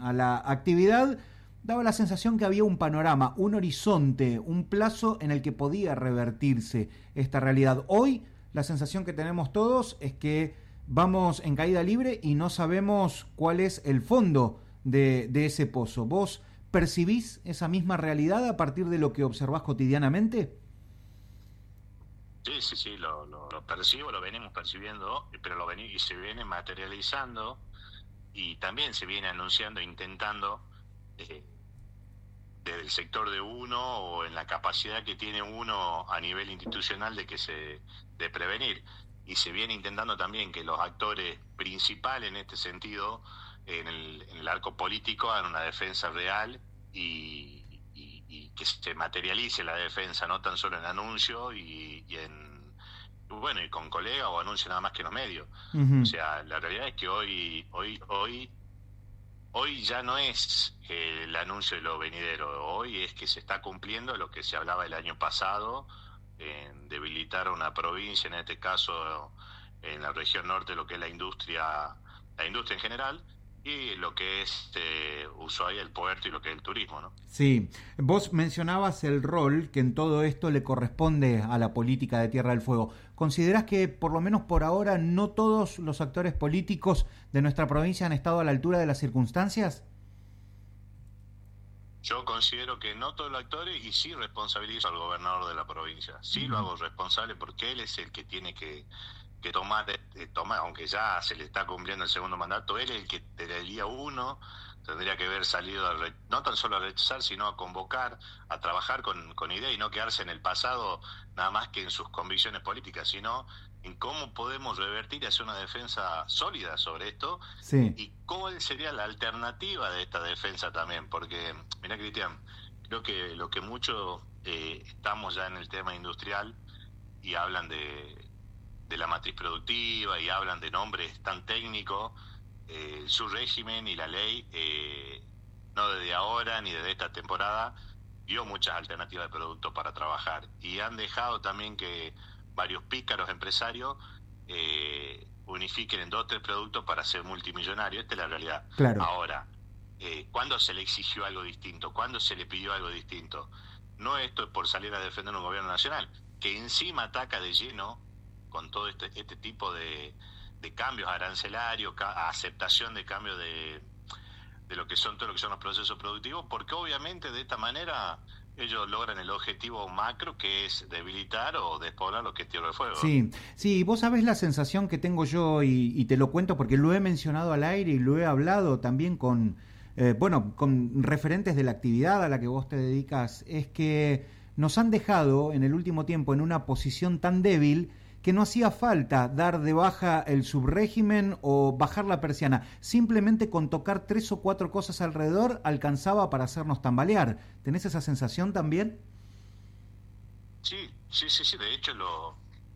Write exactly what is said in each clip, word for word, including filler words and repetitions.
a la actividad, daba la sensación que había un panorama, un horizonte, un plazo en el que podía revertirse esta realidad. Hoy la sensación que tenemos todos es que vamos en caída libre y no sabemos cuál es el fondo de, de ese pozo. ¿Vos percibís esa misma realidad a partir de lo que observás cotidianamente? Sí, sí, sí, lo, lo, lo percibo, lo venimos percibiendo, pero lo ven, y se viene materializando y también se viene anunciando, intentando eh, desde el sector de uno o en la capacidad que tiene uno a nivel institucional de que se de prevenir, y se viene intentando también que los actores principales en este sentido en el, en el arco político hagan una defensa real y, y, y que se materialice la defensa, no tan solo en anuncio y, y en bueno y con colegas o anuncio nada más que en los medios. Uh-huh. O sea, la realidad es que hoy hoy hoy Hoy ya no es eh, el anuncio de lo venidero, hoy es que se está cumpliendo lo que se hablaba el año pasado, en debilitar una provincia, en este caso en la región norte, lo que es la industria, la industria en general, y lo que es eh, Ushuaia, el puerto y lo que es el turismo, ¿no? Sí, vos mencionabas el rol que en todo esto le corresponde a la política de Tierra del Fuego. ¿Considerás que por lo menos por ahora no todos los actores políticos de nuestra provincia han estado a la altura de las circunstancias? Yo considero que no todos los actores, y sí responsabilizo al gobernador de la provincia. Sí uh-huh. Lo hago responsable porque él es el que tiene que que tomar, eh, tomar, aunque ya se le está cumpliendo el segundo mandato, él es el que desde el día uno tendría que haber salido a re, no tan solo a rechazar, sino a convocar, a trabajar con, con idea y no quedarse en el pasado nada más que en sus convicciones políticas, sino en cómo podemos revertir y hacer una defensa sólida sobre esto. Sí. Y cómo sería la alternativa de esta defensa también, porque, mira, Cristian, creo que lo que mucho eh, estamos ya en el tema industrial y hablan de de la matriz productiva y hablan de nombres tan técnicos, eh, su régimen y la ley, eh, no desde ahora ni desde esta temporada, dio muchas alternativas de productos para trabajar y han dejado también que varios pícaros empresarios eh, unifiquen en dos o tres productos para ser multimillonarios. Esta es la realidad. Claro. Ahora, eh, ¿cuándo se le exigió algo distinto? ¿Cuándo se le pidió algo distinto? No esto es por salir a defender un gobierno nacional, que encima ataca de lleno con todo este, este tipo de, de cambios arancelarios, ca- aceptación de cambios de, de lo que son todo lo que son los procesos productivos, porque obviamente de esta manera ellos logran el objetivo macro, que es debilitar o despoblar lo que es Tierra del Fuego. Sí, sí, vos sabés la sensación que tengo yo y, y te lo cuento porque lo he mencionado al aire y lo he hablado también con, eh, bueno, con referentes de la actividad a la que vos te dedicas, es que nos han dejado en el último tiempo en una posición tan débil que no hacía falta dar de baja el subrégimen o bajar la persiana. Simplemente con tocar tres o cuatro cosas alrededor alcanzaba para hacernos tambalear. ¿Tenés esa sensación también? Sí, sí, sí, sí. De hecho, lo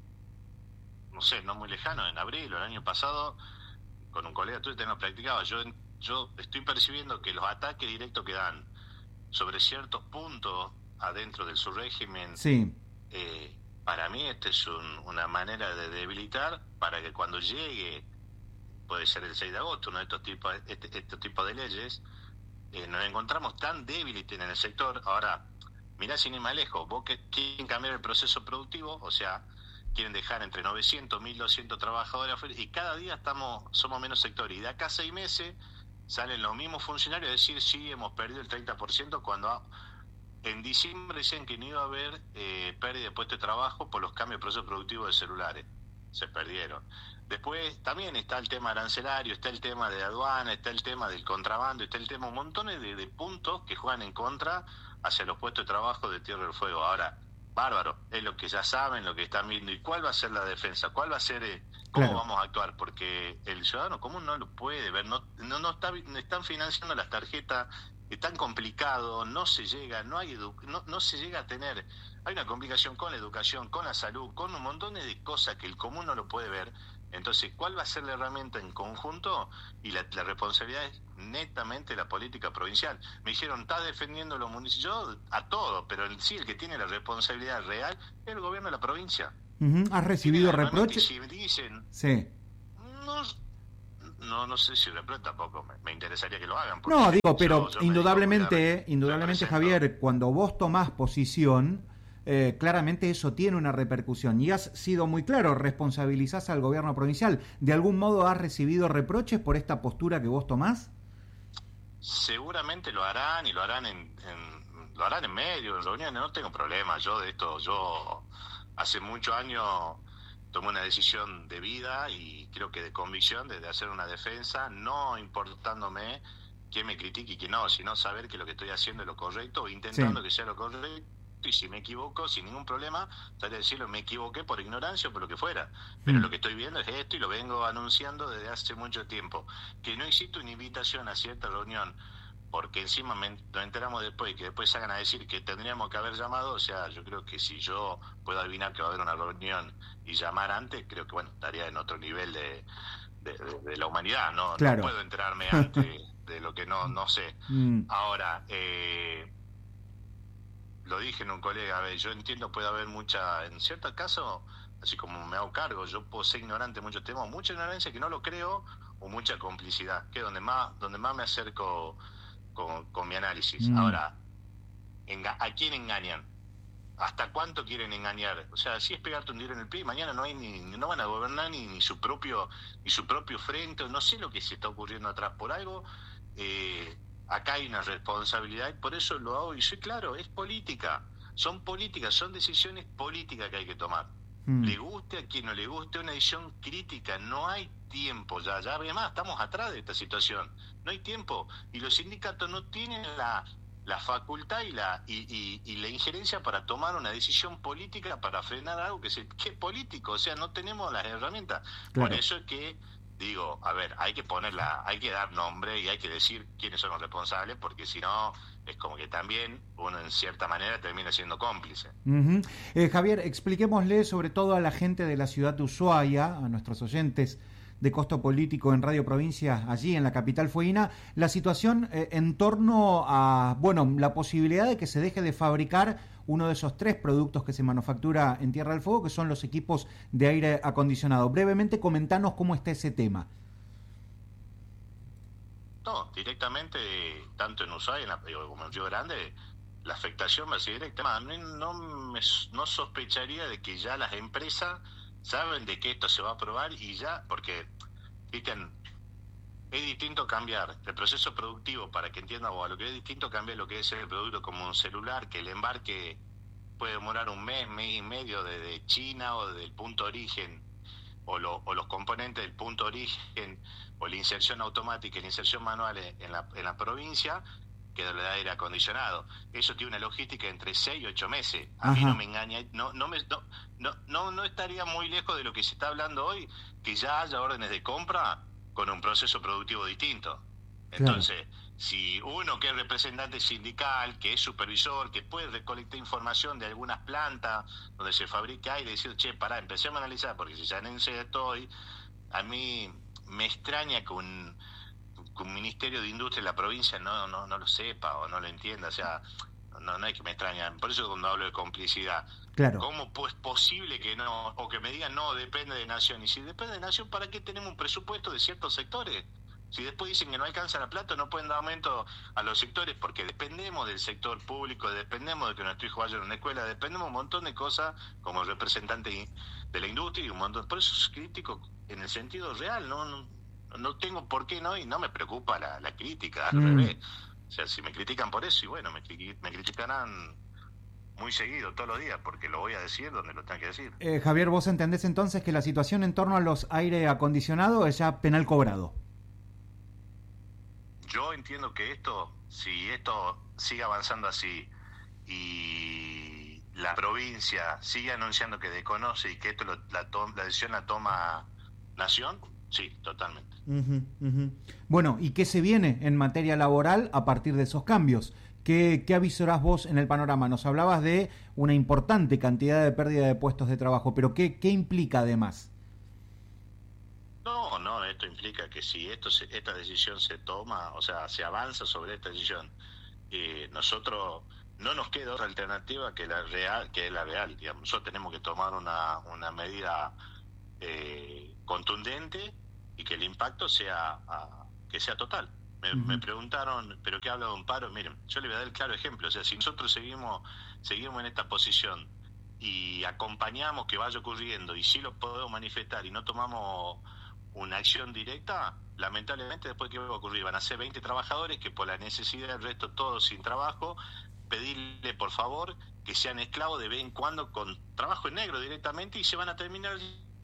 no sé, no muy lejano, en abril o el año pasado, con un colega tuyo lo practicaba. Yo, yo estoy percibiendo que los ataques directos que dan sobre ciertos puntos adentro del subrégimen, sí. eh, para mí esta es un, una manera de debilitar para que cuando llegue, puede ser el seis de agosto, uno de estos tipos, este, estos tipos de leyes, eh, nos encontramos tan débiles en el sector. Ahora, mirá sin ir más lejos, vos que quieren cambiar el proceso productivo, o sea, quieren dejar entre novecientos, mil doscientos trabajadores afuera, y cada día estamos somos menos sectores, y de acá a seis meses salen los mismos funcionarios a decir sí, hemos perdido el treinta por ciento, cuando en diciembre decían que no iba a haber eh, pérdida de puestos de trabajo por los cambios de proceso productivo de celulares. Se perdieron. Después también está el tema arancelario, está el tema de aduana, está el tema del contrabando, está el tema, un montón de, de puntos que juegan en contra hacia los puestos de trabajo de Tierra del Fuego. Ahora, bárbaro, es lo que ya saben, lo que están viendo. ¿Y cuál va a ser la defensa? ¿Cuál va a ser, eh, cómo claro. vamos a actuar? Porque el ciudadano común no lo puede ver, no, no, no está, están financiando las tarjetas. Es tan complicado, no se llega, no hay edu- no, no se llega a tener, hay una complicación con la educación, con la salud, con un montón de cosas que el común no lo puede ver. Entonces, ¿cuál va a ser la herramienta en conjunto? Y la, la responsabilidad es netamente la política provincial. Me dijeron, está defendiendo los municipios, yo a todo, pero el, sí, el que tiene la responsabilidad real es el gobierno de la provincia. Uh-huh. ¿Has recibido reproches? Si dicen, sí. No, no no sé si de pronto tampoco me, me interesaría que lo hagan. Porque No, digo, pero yo, yo indudablemente, me indudablemente Javier, cuando vos tomás posición, eh, claramente eso tiene una repercusión. Y has sido muy claro, responsabilizás al gobierno provincial. ¿De algún modo has recibido reproches por esta postura que vos tomás? Seguramente lo harán y lo harán en, en lo harán en medio, en reuniones, no tengo problema. Yo de esto, yo hace muchos años tomé una decisión de vida y creo que de convicción de, de hacer una defensa, no importándome quién me critique y quién no, sino saber que lo que estoy haciendo es lo correcto, intentando sí. que sea lo correcto, y si me equivoco, sin ningún problema, estaría decirlo, me equivoqué por ignorancia o por lo que fuera, pero mm. lo que estoy viendo es esto y lo vengo anunciando desde hace mucho tiempo, que no existe una invitación a cierta reunión, porque encima me, nos enteramos después y que después salgan a decir que tendríamos que haber llamado. O sea, yo creo que si yo puedo adivinar que va a haber una reunión y llamar antes, creo que bueno, estaría en otro nivel de, de, de, de la humanidad, ¿no? Claro. No puedo enterarme antes de lo que no, no sé. Mm. Ahora, eh, lo dije en un colega, a ver, yo entiendo puede haber mucha, en ciertos casos, así como me hago cargo, yo puedo ser ignorante en muchos temas, mucha ignorancia que no lo creo, o mucha complicidad, que es donde más, donde más me acerco Con, con mi análisis. Mm. Ahora, enga- ¿a quién engañan? ¿Hasta cuánto quieren engañar? O sea, si es pegarte un tiro en el pie y mañana no hay ni, no van a gobernar ni, ni su propio ni su propio frente, no sé lo que se está ocurriendo atrás por algo. Eh, acá hay una responsabilidad y por eso lo hago y soy claro, es política. Son políticas, son decisiones políticas que hay que tomar. Mm. Le guste a quien no le guste, una decisión crítica, no hay tiempo ya, ya además estamos atrás de esta situación, no hay tiempo y los sindicatos no tienen la, la facultad y la y, y, y la injerencia para tomar una decisión política para frenar algo que se que es político, o sea, no tenemos las herramientas. Claro. Por eso es que digo, a ver, hay que ponerla, hay que dar nombre y hay que decir quiénes son los responsables, porque si no es como que también uno en cierta manera termina siendo cómplice. Uh-huh. eh, Javier, expliquémosle sobre todo a la gente de la ciudad de Ushuaia, a nuestros oyentes de Costo Político en Radio Provincia, allí en la capital fueguina, la situación eh, en torno a, bueno, la posibilidad de que se deje de fabricar uno de esos tres productos que se manufactura en Tierra del Fuego, que son los equipos de aire acondicionado. Brevemente, comentanos cómo está ese tema. No, directamente, tanto en Ushuaia como en Río Grande, la afectación va a ser directa. A mí no, me, no sospecharía de que ya las empresas saben de que esto se va a aprobar y ya, porque, Cristian, es distinto cambiar el proceso productivo, para que entiendan vos, lo que es distinto cambiar lo que es el producto como un celular, que el embarque puede demorar un mes, mes y medio desde China o del punto de origen, o, lo, o los componentes del punto de origen, o la inserción automática y la inserción manual en la, en la provincia, que de aire acondicionado. Eso tiene una logística entre seis y ocho meses. A Ajá. mí no me engaña, no, no, me, no, no, no, no estaría muy lejos de lo que se está hablando hoy, que ya haya órdenes de compra con un proceso productivo distinto. Entonces, claro. si uno que es representante sindical, que es supervisor, que puede recolectar información de algunas plantas donde se fabrica aire, y decir, che, pará, empecemos a analizar, porque si ya en ese estoy, a mí me extraña que un que un Ministerio de Industria en la provincia no no no lo sepa o no lo entienda, o sea, no no hay que me extraña. Por eso cuando hablo de complicidad, claro. ¿Cómo pues posible que no, o que me digan no, depende de Nación? Y si depende de Nación, ¿para qué tenemos un presupuesto de ciertos sectores? Si después dicen que no alcanza la plata, no pueden dar aumento a los sectores, porque dependemos del sector público, dependemos de que nuestro hijo vaya a una escuela, dependemos de un montón de cosas como representante de la industria y un montón. Por eso es crítico en el sentido real, no, no No tengo por qué no, y no me preocupa la, la crítica, al mm. revés. O sea, si me critican por eso, y bueno, me, me criticarán muy seguido, todos los días, porque lo voy a decir donde lo tengan que decir. Eh, Javier, ¿vos entendés entonces que la situación en torno a los aire acondicionados es ya penal cobrado? Yo entiendo que esto, si esto sigue avanzando así, y la provincia sigue anunciando que desconoce y que esto lo, la, to- la decisión la toma Nación, sí, totalmente. Uh-huh, uh-huh. Bueno, ¿y qué se viene en materia laboral a partir de esos cambios? ¿Qué, qué avisorás vos en el panorama? Nos hablabas de una importante cantidad de pérdida de puestos de trabajo, pero ¿qué, qué implica además? No, no, esto implica que si esto se, esta decisión se toma, o sea, se avanza sobre esta decisión, eh, nosotros no nos queda otra alternativa que la real, que es la real, digamos. Nosotros tenemos que tomar una, una medida eh, contundente y que el impacto sea a, que sea total. Me, Uh-huh. me preguntaron, ¿pero qué habla de un paro? Miren, yo le voy a dar el claro ejemplo. O sea, si nosotros seguimos seguimos en esta posición y acompañamos que vaya ocurriendo y sí lo podemos manifestar y no tomamos una acción directa, lamentablemente después ¿qué va a ocurrir? Van a ser veinte trabajadores que por la necesidad del resto todos sin trabajo, pedirle por favor que sean esclavos de vez en cuando con trabajo en negro directamente y se van a terminar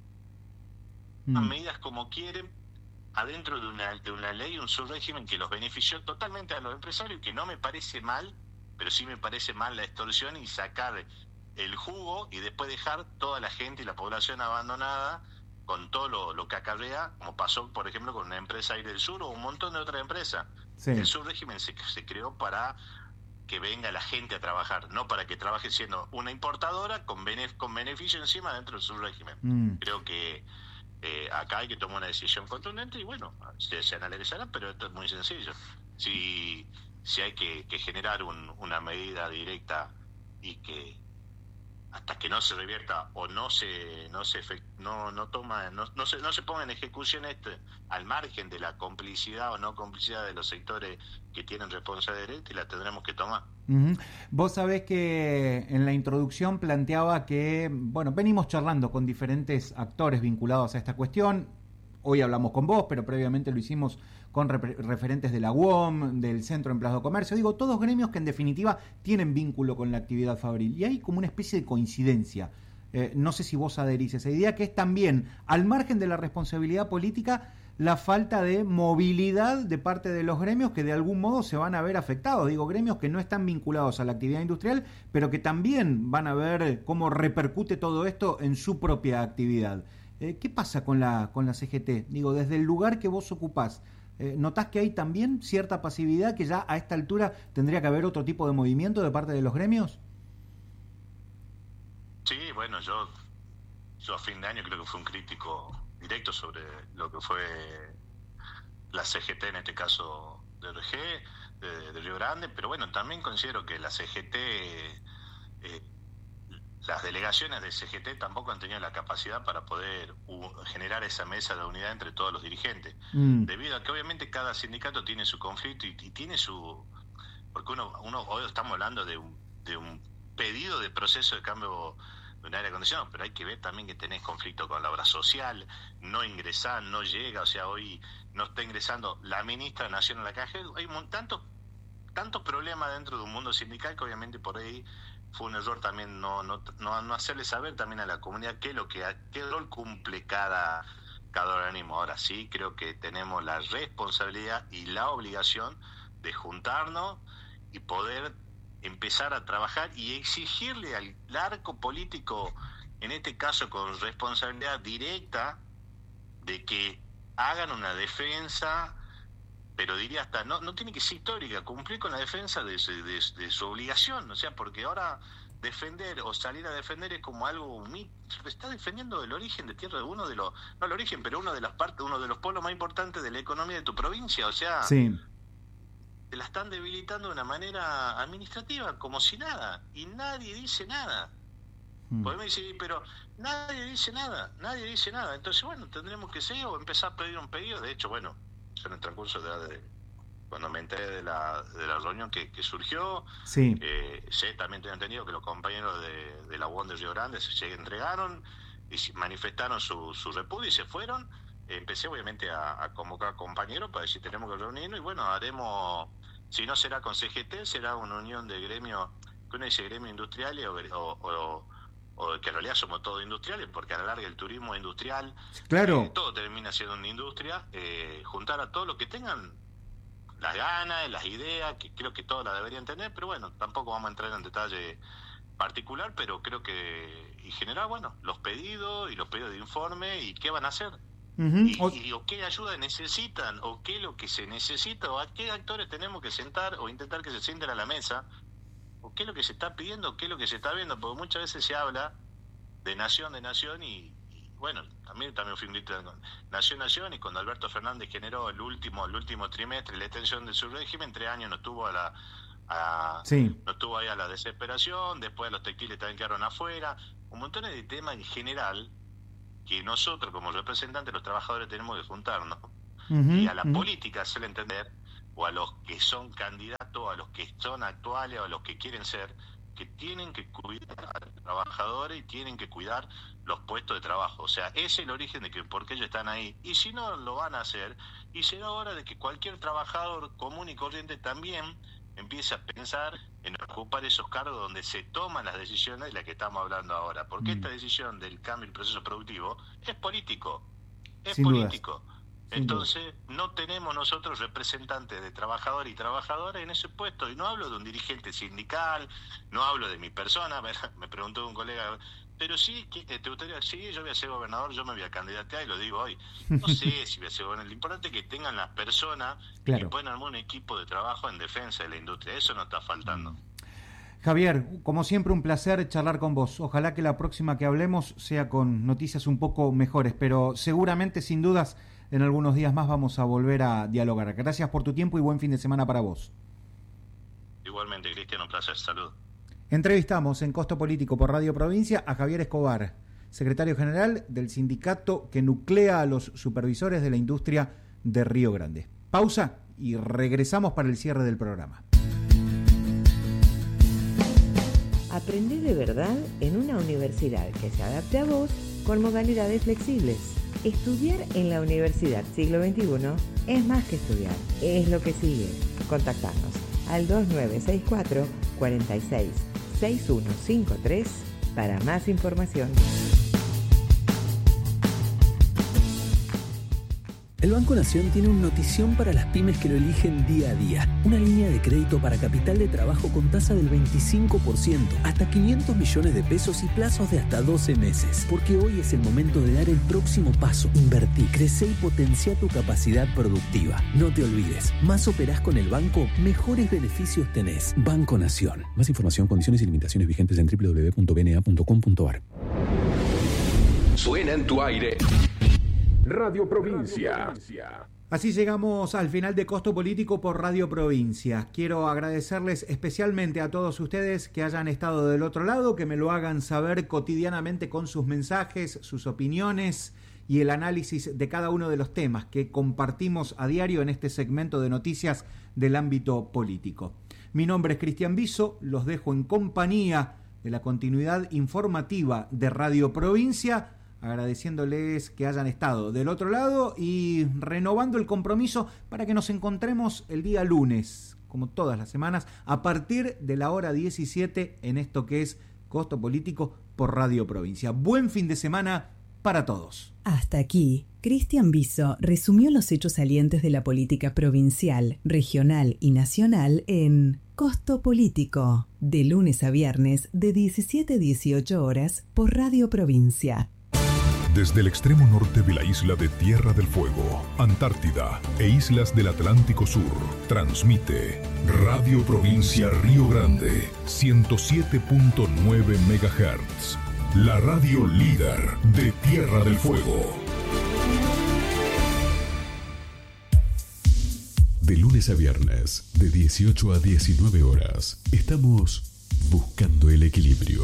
Mm. medidas como quieren adentro de una, de una ley, un subrégimen que los benefició totalmente a los empresarios, que no me parece mal, pero sí me parece mal la extorsión y sacar el jugo y después dejar toda la gente y la población abandonada con todo lo, lo que acarrea, como pasó, por ejemplo, con una empresa Aire del Sur o un montón de otras empresas. Sí. El subrégimen se, se creó para que venga la gente a trabajar, no para que trabaje siendo una importadora con, benef- con beneficio encima dentro del subrégimen. Mm. Creo que Eh, acá hay que tomar una decisión contundente y bueno, se, se analizará, pero esto es muy sencillo. Si, si hay que, que generar un, una medida directa y que hasta que no se revierta o no se no se efect, no no toma no, no se no se ponga en ejecución este al margen de la complicidad o no complicidad de los sectores que tienen responsabilidad directa, y la tendremos que tomar. Uh-huh. Vos sabés que en la introducción planteaba que, bueno, venimos charlando con diferentes actores vinculados a esta cuestión. Hoy hablamos con vos, pero previamente lo hicimos con rep- referentes de la U O M, del Centro de Empleados de Comercio. Digo, todos gremios que en definitiva tienen vínculo con la actividad fabril. Y hay como una especie de coincidencia. Eh, no sé si vos adherís a esa idea, que es también, al margen de la responsabilidad política, la falta de movilidad de parte de los gremios que de algún modo se van a ver afectados. Digo, gremios que no están vinculados a la actividad industrial, pero que también van a ver cómo repercute todo esto en su propia actividad. Eh, ¿Qué pasa con la con la C G T? Digo, desde el lugar que vos ocupás, eh, ¿notás que hay también cierta pasividad, que ya a esta altura tendría que haber otro tipo de movimiento de parte de los gremios? Sí, bueno, yo, yo a fin de año creo que fue un crítico directo sobre lo que fue la C G T, en este caso de R G, de, de Río Grande, pero bueno, también considero que la C G T, eh, las delegaciones de C G T tampoco han tenido la capacidad para poder uh, generar esa mesa de unidad entre todos los dirigentes, mm. debido a que obviamente cada sindicato tiene su conflicto y, y tiene su... porque uno, uno hoy estamos hablando de un, de un pedido de proceso de cambio de un aire acondicionado, pero hay que ver también que tenés conflicto con la obra social, no ingresar, no llega, o sea, hoy no está ingresando la ministra Nación en la caja, hay tantos tantos problemas dentro de un mundo sindical que obviamente por ahí fue un error también no no no, no hacerle saber también a la comunidad qué es lo que qué rol cumple cada cada organismo. Ahora sí creo que tenemos la responsabilidad y la obligación de juntarnos y poder empezar a trabajar y exigirle al arco político, en este caso con responsabilidad directa, de que hagan una defensa, pero diría hasta, no no tiene que ser histórica, cumplir con la defensa de, de, de su obligación, o sea, porque ahora defender o salir a defender es como algo mito, está defendiendo el origen de tierra de uno de los, no el origen, pero uno de las partes, uno de los polos más importantes de la economía de tu provincia, o sea, sí. Te la están debilitando de una manera administrativa, como si nada, y nadie dice nada. Hmm. Podemos decir, pero nadie dice nada, nadie dice nada. Entonces, bueno, tendremos que seguir o empezar a pedir un pedido. De hecho, bueno, yo en el transcurso de, de cuando me enteré de la, de la reunión que, que surgió, sí. eh, sé, también tengo entendido que los compañeros de, de la U O M de Río Grande se, se entregaron y manifestaron su, su repudio y se fueron. Empecé obviamente a, a convocar compañeros para decir tenemos que reunirnos y bueno, haremos, si no será con C G T, será una unión de gremios, que uno dice gremios industriales o, o, o, o que en realidad somos todos industriales, porque a la larga el turismo es industrial, claro. eh, todo termina siendo una industria, eh, juntar a todos los que tengan las ganas, las ideas, que creo que todos las deberían tener, pero bueno, tampoco vamos a entrar en detalle particular, pero creo que, y generar, bueno, los pedidos y los pedidos de informe y qué van a hacer. Uh-huh. Y, o, y o qué ayuda necesitan, o qué es lo que se necesita, o a qué actores tenemos que sentar o intentar que se sienten a la mesa, o qué es lo que se está pidiendo, qué es lo que se está viendo, porque muchas veces se habla de nación, de nación, y, y bueno, también también fui invitado con Nación, Nación, y cuando Alberto Fernández generó el último el último trimestre la extensión de su régimen, tres años no estuvo a la a, sí. no estuvo ahí a la desesperación, después los textiles también quedaron afuera, un montón de temas en general que nosotros como representantes de los trabajadores tenemos que juntarnos uh-huh, y a la uh-huh. política hacerle entender, o a los que son candidatos, a los que son actuales, o a los que quieren ser, que tienen que cuidar a los trabajadores y tienen que cuidar los puestos de trabajo. O sea, ese es el origen de que por qué ellos están ahí. Y si no lo van a hacer, y será hora de que cualquier trabajador común y corriente también empiece a pensar en ocupar esos cargos donde se toman las decisiones de las que estamos hablando ahora. Porque mm. esta decisión del cambio del proceso productivo es político. Es Sin político. dudas. Entonces, no tenemos nosotros representantes de trabajadores y trabajadoras en ese puesto. Y no hablo de un dirigente sindical, no hablo de mi persona. Me, me preguntó un colega, pero sí, ¿te gustaría? Sí, yo voy a ser gobernador, yo me voy a candidatear y lo digo hoy. No sé si voy a ser gobernador. Lo importante es que tengan las personas claro. que puedan armar un equipo de trabajo en defensa de la industria. Eso no está faltando. Javier, como siempre un placer charlar con vos. Ojalá que la próxima que hablemos sea con noticias un poco mejores, pero seguramente, sin dudas, en algunos días más vamos a volver a dialogar. Gracias por tu tiempo y buen fin de semana para vos. Igualmente, Cristian, un placer. Salud. Entrevistamos en Costo Político por Radio Provincia a Javier Escobar, secretario general del sindicato que nuclea a los supervisores de la industria de Río Grande. Pausa y regresamos para el cierre del programa. Aprende de verdad en una universidad que se adapte a vos con modalidades flexibles. Estudiar en la Universidad Siglo veintiuno es más que estudiar, es lo que sigue. Contactanos al dos nueve seis cuatro, cuatro seis, seis uno cinco tres para más información. El Banco Nación tiene una notición para las pymes que lo eligen día a día. Una línea de crédito para capital de trabajo con tasa del veinticinco por ciento, hasta quinientos millones de pesos y plazos de hasta doce meses. Porque hoy es el momento de dar el próximo paso. Invertí, crece y potencia tu capacidad productiva. No te olvides, más operás con el banco, mejores beneficios tenés. Banco Nación. Más información, condiciones y limitaciones vigentes en doble u doble u doble u punto b n a punto com punto a r. Suena en tu aire Radio Provincia. Así llegamos al final de Costo Político por Radio Provincia. Quiero agradecerles especialmente a todos ustedes que hayan estado del otro lado, que me lo hagan saber cotidianamente con sus mensajes, sus opiniones y el análisis de cada uno de los temas que compartimos a diario en este segmento de noticias del ámbito político. Mi nombre es Cristian Biso, los dejo en compañía de la continuidad informativa de Radio Provincia, agradeciéndoles que hayan estado del otro lado y renovando el compromiso para que nos encontremos el día lunes, como todas las semanas, a partir de la hora diecisiete en esto que es Costo Político por Radio Provincia. Buen fin de semana para todos. Hasta aquí, Cristian Biso resumió los hechos salientes de la política provincial, regional y nacional en Costo Político, de lunes a viernes de diecisiete a dieciocho horas por Radio Provincia. Desde el extremo norte de la isla de Tierra del Fuego, Antártida e islas del Atlántico Sur, transmite Radio Provincia Río Grande, ciento siete punto nueve megahertz, la radio líder de Tierra del Fuego. De lunes a viernes, de dieciocho a diecinueve horas, estamos buscando el equilibrio.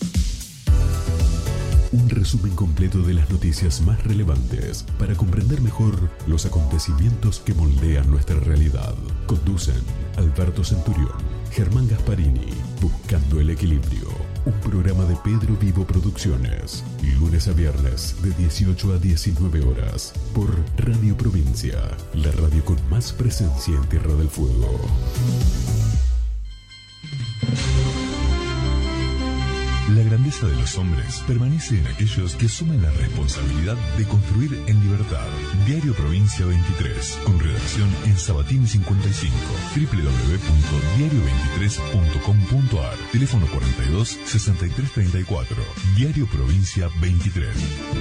Un resumen completo de las noticias más relevantes para comprender mejor los acontecimientos que moldean nuestra realidad. Conducen Alberto Centurión, Germán Gasparini, Buscando el Equilibrio. Un programa de Pedro Vivo Producciones. Lunes a viernes de dieciocho a diecinueve horas por Radio Provincia, la radio con más presencia en Tierra del Fuego. La grandeza de los hombres permanece en aquellos que asumen la responsabilidad de construir en libertad. Diario Provincia veintitrés, con redacción en Sabatini cincuenta y cinco, doble u doble u doble u punto diario veintitrés punto com punto a r, teléfono cuarenta y dos, sesenta y tres treinta y cuatro, Diario Provincia veintitrés.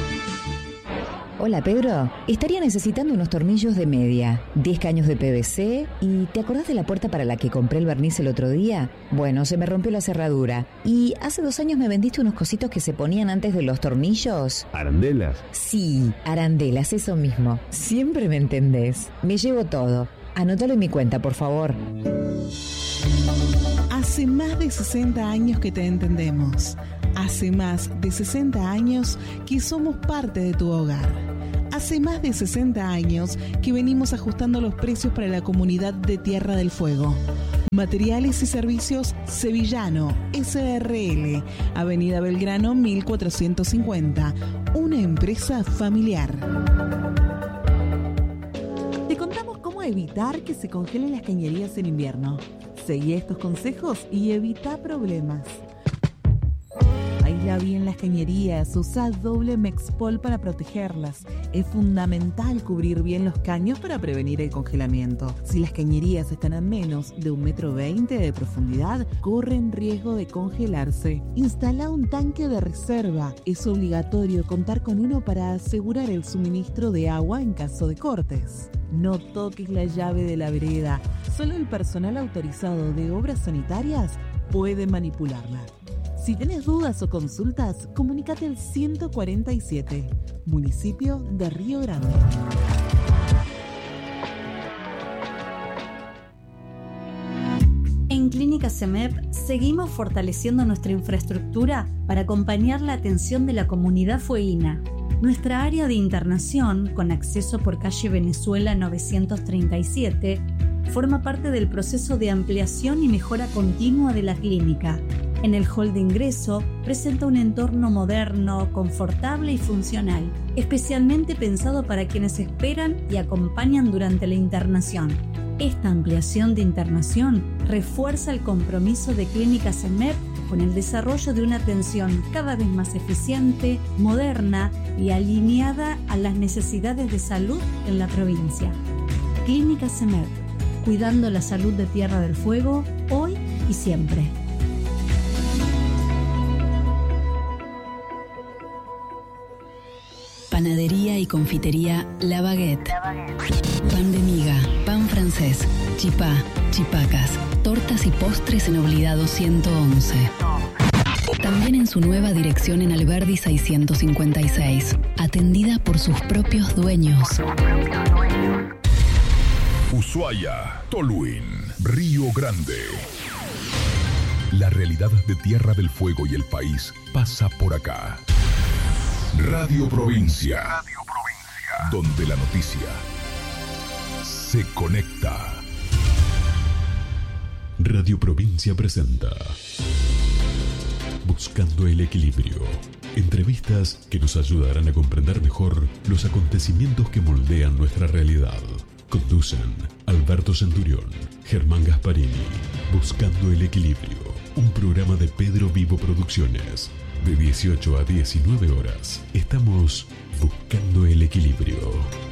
Hola Pedro, estaría necesitando unos tornillos de media, diez caños de P V C y ¿te acordás de la puerta para la que compré el barniz el otro día? Bueno, se me rompió la cerradura y hace dos años me vendiste unos cositos que se ponían antes de los tornillos. ¿Arandelas? Sí, arandelas, eso mismo. Siempre me entendés. Me llevo todo. Anótalo en mi cuenta, por favor. Hace más de sesenta años que te entendemos. Hace más de sesenta años que somos parte de tu hogar. Hace más de sesenta años que venimos ajustando los precios para la comunidad de Tierra del Fuego. Materiales y Servicios Sevillano, S R L, Avenida Belgrano mil cuatrocientos cincuenta, una empresa familiar. Te contamos cómo evitar que se congelen las cañerías en invierno. Seguí estos consejos y evita problemas. Aísla bien las cañerías, usa doble Mexpol para protegerlas. Es fundamental cubrir bien los caños para prevenir el congelamiento. Si las cañerías están a menos de un metro veinte de profundidad, corren riesgo de congelarse. Instala un tanque de reserva. Es obligatorio contar con uno para asegurar el suministro de agua en caso de cortes. No toques la llave de la vereda. Solo el personal autorizado de obras sanitarias puede manipularla. Si tienes dudas o consultas, comunícate al ciento cuarenta y siete, municipio de Río Grande. En Clínica CEMEP seguimos fortaleciendo nuestra infraestructura para acompañar la atención de la comunidad fueguina. Nuestra área de internación, con acceso por calle Venezuela novecientos treinta y siete, forma parte del proceso de ampliación y mejora continua de la clínica. En el hall de ingreso presenta un entorno moderno, confortable y funcional, especialmente pensado para quienes esperan y acompañan durante la internación. Esta ampliación de internación refuerza el compromiso de Clínica CEMEP con el desarrollo de una atención cada vez más eficiente, moderna y alineada a las necesidades de salud en la provincia. Clínica CEMEP, cuidando la salud de Tierra del Fuego, hoy y siempre. Panadería y confitería La Baguette. La Baguette. Pan de miga, pan francés, chipá, chipacas, tortas y postres en Oblidado ciento once. También en su nueva dirección en Alberdi seiscientos cincuenta y seis, atendida por sus propios dueños. Ushuaia, Tolwyn, Río Grande. La realidad de Tierra del Fuego y el país pasa por acá. Radio Provincia. Radio Provincia. Donde la noticia se conecta. Radio Provincia presenta Buscando el Equilibrio. Entrevistas que nos ayudarán a comprender mejor los acontecimientos que moldean nuestra realidad. Conducen Alberto Centurión, Germán Gasparini. Buscando el Equilibrio. Un programa de Pedro Vivo Producciones. De dieciocho a diecinueve horas, estamos buscando el equilibrio.